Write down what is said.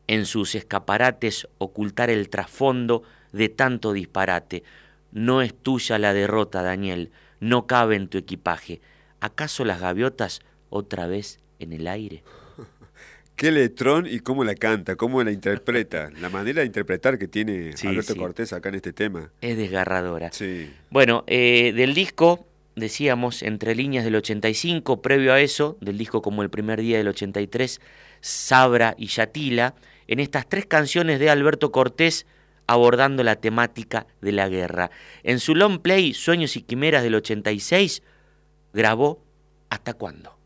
en sus escaparates ocultar el trasfondo de tanto disparate. No es tuya la derrota, Daniel, no cabe en tu equipaje. ¿Acaso las gaviotas otra vez en el aire? Qué letrón y cómo la canta, cómo la interpreta, la manera de interpretar que tiene Sí, Alberto sí, Cortés acá en este tema. es desgarradora. Sí. Bueno, del disco, decíamos, Entre líneas del 85, previo a eso, del disco Como el primer día del 83, Sabra y Yatila, en estas 3 canciones de Alberto Cortés abordando la temática de la guerra. En su long play Sueños y Quimeras del 86, grabó ¿Hasta cuándo?